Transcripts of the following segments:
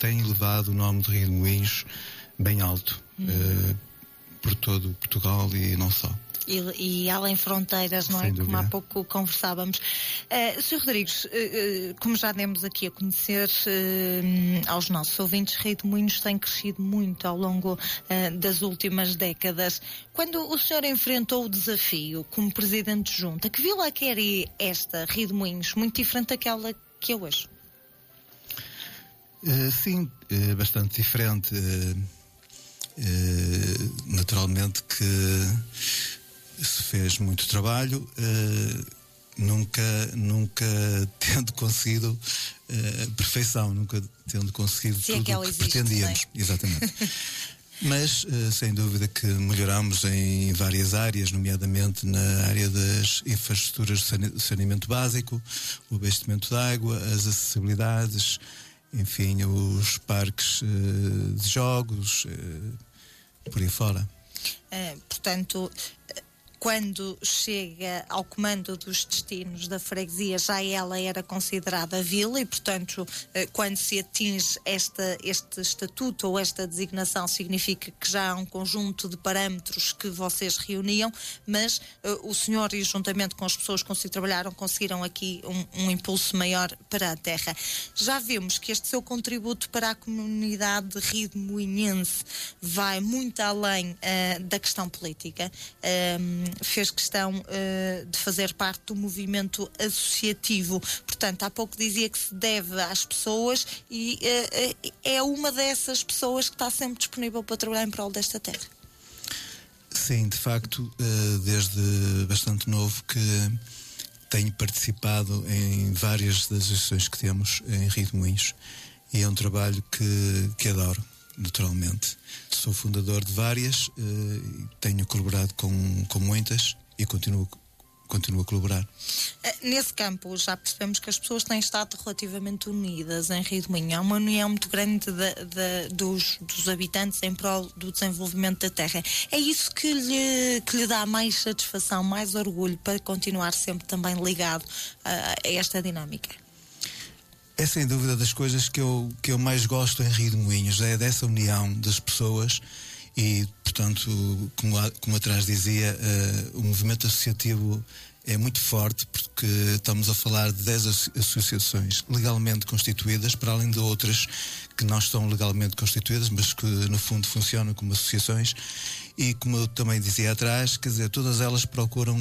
tem levado o nome de Rio de Moinhos bem alto, por todo Portugal e não só. E além fronteiras, não é? Como há pouco conversávamos. Sr. Rodrigues, como já demos aqui a conhecer aos nossos ouvintes, Rio de Moinhos tem crescido muito ao longo das últimas décadas. Quando o senhor enfrentou o desafio como Presidente de Junta, que vila que era esta, Rio de Moinhos, muito diferente daquela que é hoje? Sim, bastante diferente. Naturalmente que se fez muito trabalho, nunca tendo conseguido perfeição, nunca tendo conseguido tudo o que pretendíamos. Exatamente. Mas, sem dúvida que melhoramos em várias áreas, nomeadamente na área das infraestruturas de saneamento básico, o abastecimento de água, as acessibilidades, enfim, os parques de jogos, por aí fora. Portanto, quando chega ao comando dos destinos da freguesia, já ela era considerada vila e, portanto, quando se atinge este estatuto ou esta designação, significa que já há um conjunto de parâmetros que vocês reuniam, mas o senhor e juntamente com as pessoas com que trabalharam conseguiram aqui um impulso maior para a terra. Já vemos que este seu contributo para a comunidade rio-moinhense vai muito além da questão política. Fez questão de fazer parte do movimento associativo. Portanto, há pouco dizia que se deve às pessoas e é uma dessas pessoas que está sempre disponível para trabalhar em prol desta terra. Sim, de facto, desde bastante novo que tenho participado em várias das ações que temos em Rio de Moinhos e é um trabalho que adoro. Naturalmente. Sou fundador de várias, tenho colaborado com muitas e continuo a colaborar. Nesse campo já percebemos que as pessoas têm estado relativamente unidas em Rio de Moinhos. Há uma união muito grande dos habitantes em prol do desenvolvimento da terra. É isso que lhe dá mais satisfação, mais orgulho para continuar sempre também ligado a esta dinâmica? É sem dúvida das coisas que eu mais gosto em Rio de Moinhos, é dessa união das pessoas e, portanto, como atrás dizia, o movimento associativo é muito forte porque estamos a falar de 10 associações legalmente constituídas, para além de outras que não estão legalmente constituídas, mas que no fundo funcionam como associações e, como eu também dizia atrás, quer dizer, todas elas procuram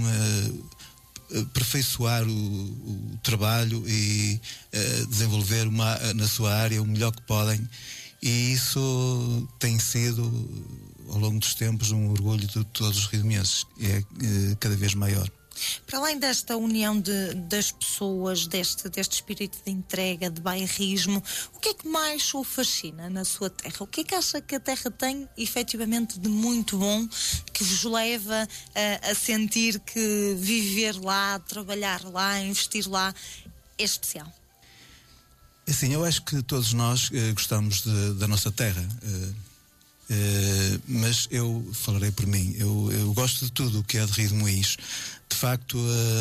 aperfeiçoar o trabalho e desenvolver na sua área o melhor que podem, e isso tem sido ao longo dos tempos um orgulho de todos os riomenses e é cada vez maior. Para além desta união das pessoas, deste espírito de entrega, de bairrismo, o que é que mais o fascina na sua terra? O que é que acha que a terra tem efetivamente de muito bom, que vos leva a sentir que viver lá, trabalhar lá, investir lá é especial? Assim, eu acho que todos nós gostamos da nossa terra. Mas eu falarei por mim, eu gosto de tudo o que é de Rio de Moinhos. De facto,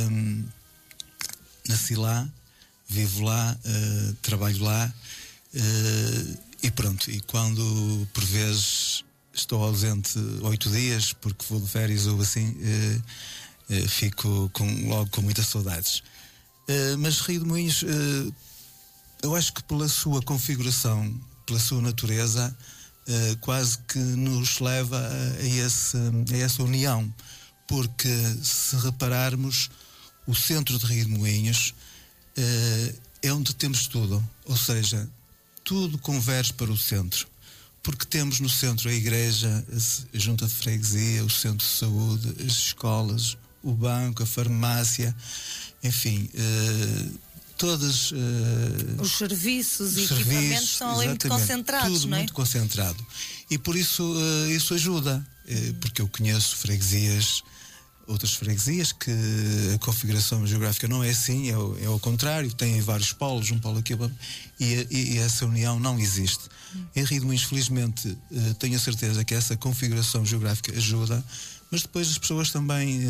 nasci lá, vivo lá, trabalho lá, e pronto. E quando por vezes estou ausente 8 dias porque vou de férias ou assim, fico logo com muitas saudades. Mas Rio de Moinhos, eu acho que pela sua configuração, pela sua natureza, quase que nos leva a essa união, porque se repararmos, o centro de Rio de Moinhos é onde temos tudo, ou seja, tudo converge para o centro, porque temos no centro a igreja, a junta de freguesia, o centro de saúde, as escolas, o banco, a farmácia, enfim, todas os serviços e equipamentos estão ali muito concentrados, tudo não é? Muito concentrado. E por isso isso ajuda, porque eu conheço freguesias, outras freguesias que a configuração geográfica não é assim, é ao contrário, têm vários polos, um polo aqui e essa união não existe. Em Rio de Moinhos, felizmente, tenho a certeza que essa configuração geográfica ajuda, mas depois as pessoas também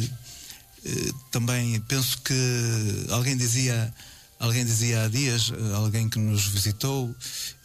penso que alguém dizia há dias, alguém que nos visitou,